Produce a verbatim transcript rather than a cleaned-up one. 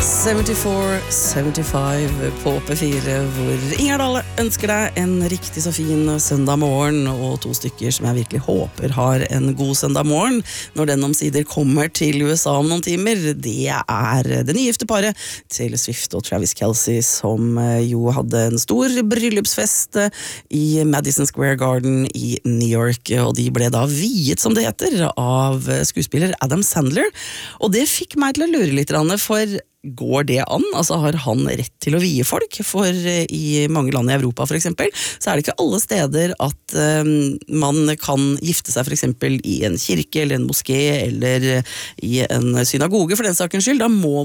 syttifire syttifem på P fire, hvor Inger Dale ønsker deg en riktig så fin søndag morgen, og to stykker som jeg virkelig håper har en god søndag morgen når den omsider kommer til U S A om noen timer. Det er det nygifte paret Taylor Swift og Travis Kelce, som jo hadde en stor bryllupsfest i Madison Square Garden i New York, og de ble da viet, som det heter, av skuespiller Adam Sandler, og det fikk meg til å lure litt, for går det an? Altså, har han rett til å vie folk? For i mange land i Europa, for eksempel, så er det ikke alle steder at um, man kan gifte seg for eksempel i en kirke, eller en moské, eller i en synagoge, for den sakens skyld. Da må